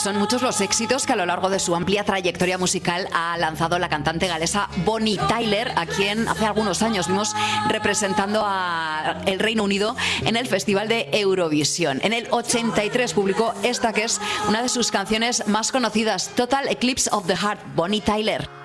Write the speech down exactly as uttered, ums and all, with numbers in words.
Son muchos los éxitos que a lo largo de su amplia trayectoria musical ha lanzado la cantante galesa Bonnie Tyler, a quien hace algunos años vimos representando a el Reino Unido en el Festival de Eurovisión. En el ochenta y tres publicó esta que es una de sus canciones más conocidas, Total Eclipse of the Heart, Bonnie Tyler.